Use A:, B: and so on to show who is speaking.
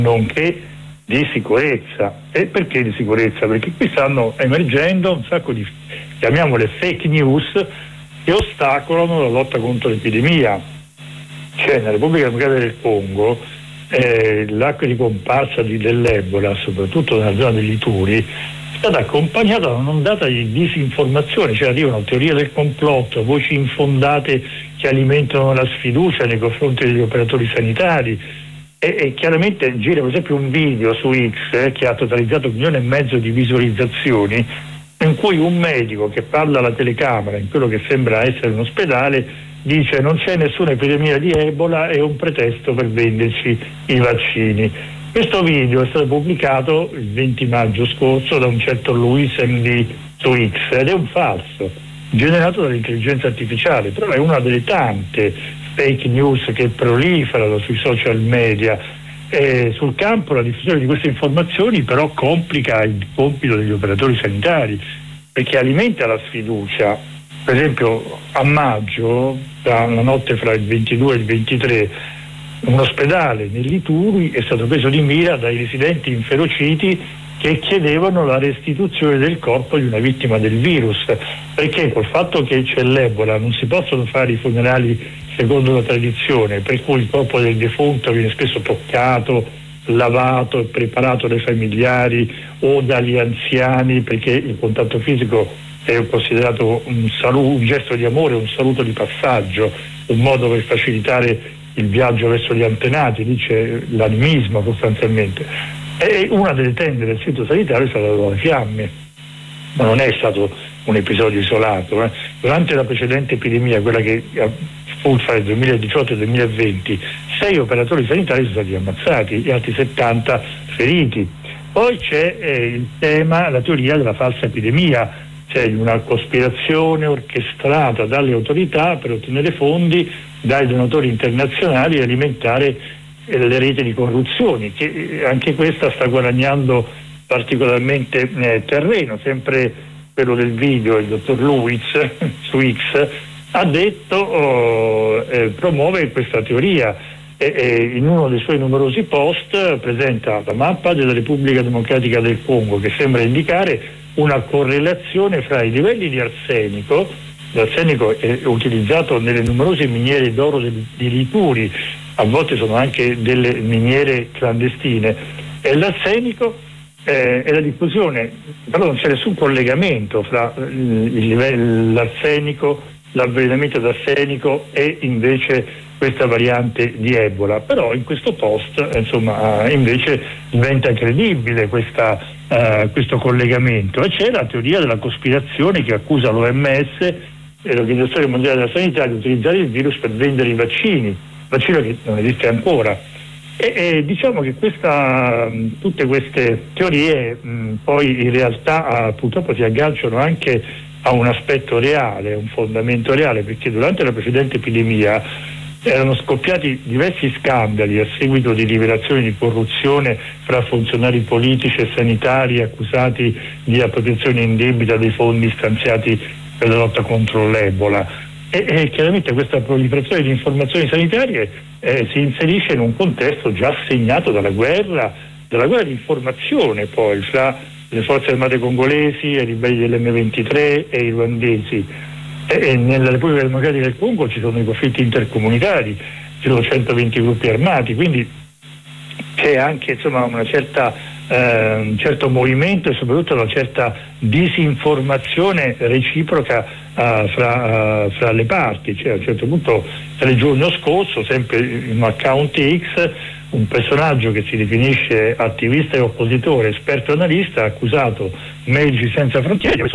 A: nonché di sicurezza. E perché di sicurezza? Perché qui stanno emergendo un sacco di, chiamiamole fake news, che ostacolano la lotta contro l'epidemia. Cioè, nella Repubblica Democratica del Congo l'acqua di comparsa dell'Ebola, soprattutto nella zona degli Ituri, è stata accompagnata da un'ondata di disinformazione, cioè arrivano teorie del complotto, voci infondate che alimentano la sfiducia nei confronti degli operatori sanitari. E chiaramente gira per esempio un video su X che ha totalizzato 1,5 milioni di visualizzazioni, in cui un medico che parla alla telecamera in quello che sembra essere un ospedale dice: non c'è nessuna epidemia di Ebola, è un pretesto per venderci i vaccini. Questo video è stato pubblicato il 20 maggio scorso da un certo Luis MD su X ed è un falso generato dall'intelligenza artificiale, però è una delle tante fake news che proliferano sui social media. Sul campo la diffusione di queste informazioni però complica il compito degli operatori sanitari, perché alimenta la sfiducia. Per esempio a maggio, la notte fra il 22 e il 23, un ospedale negli Turi è stato preso di mira dai residenti inferociti che chiedevano la restituzione del corpo di una vittima del virus, perché col fatto che c'è l'Ebola non si possono fare i funerali secondo la tradizione, per cui il corpo del defunto viene spesso toccato, lavato e preparato dai familiari o dagli anziani, perché il contatto fisico è considerato un gesto di amore, un saluto di passaggio, un modo per facilitare il viaggio verso gli antenati. Lì c'è l'animismo sostanzialmente. E una delle tende del centro sanitario è stata dalle fiamme, ma non è stato un episodio isolato. Durante la precedente epidemia, quella che fu fra il 2018 e il 2020, 6 operatori sanitari sono stati ammazzati e altri 70 feriti. Poi c'è il tema, la teoria della falsa epidemia, cioè una cospirazione orchestrata dalle autorità per ottenere fondi dai donatori internazionali e alimentare le reti di corruzione, che anche questa sta guadagnando particolarmente terreno. Sempre quello del video, il dottor Luiz su X ha detto, promuove questa teoria e in uno dei suoi numerosi post presenta la mappa della Repubblica Democratica del Congo, che sembra indicare una correlazione fra i livelli di arsenico. L'arsenico è utilizzato nelle numerose miniere d'oro di Lituri, a volte sono anche delle miniere clandestine, e l'arsenico e la diffusione, però non c'è nessun collegamento fra l'arsenico, l'avvelenamento d'arssenico e invece questa variante di Ebola. Però in questo post invece diventa credibile questo collegamento, e c'è la teoria della cospirazione che accusa l'OMS e l'Organizzazione Mondiale della Sanità di utilizzare il virus per vendere i vaccino che non esiste ancora. E diciamo che tutte queste teorie poi in realtà purtroppo si agganciano anche a un aspetto reale, un fondamento reale, perché durante la precedente epidemia erano scoppiati diversi scandali a seguito di rivelazioni di corruzione fra funzionari politici e sanitari accusati di appropriazione indebita dei fondi stanziati per la lotta contro l'Ebola. E chiaramente questa proliferazione di informazioni sanitarie si inserisce in un contesto già segnato dalla guerra di informazione poi fra le forze armate congolesi, i ribelli dell'M23 e i ruandesi. E nella Repubblica Democratica del Congo ci sono i conflitti intercomunitari, ci sono 120 gruppi armati, quindi c'è anche un certo movimento e soprattutto una certa disinformazione reciproca fra le parti. Cioè, a un certo punto, il giorno scorso, sempre in un account X, un personaggio che si definisce attivista e oppositore, esperto analista, ha accusato Medici Senza Frontiere